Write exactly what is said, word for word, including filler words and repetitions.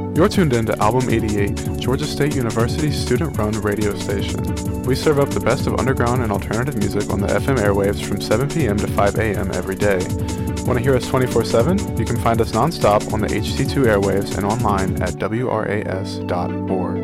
You're tuned in to Album eighty-eight, Georgia State University's student-run radio station. We serve up the best of underground and alternative music on the F M airwaves from seven p.m. to five a.m. every day. Want to hear us twenty-four seven? You can find us nonstop on the H C two airwaves and online at W R A S dot org.